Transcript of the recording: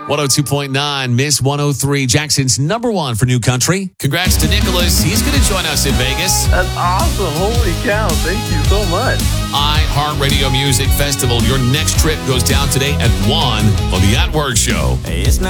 102.9, Miss 103, Jackson's number one for new country. Congrats to Nicholas. He's going to join us in Vegas. That's awesome. Holy cow. Thank you so much. iHeartRadio Music Festival. Your next trip goes down today at 1 on the At Work Show. It's not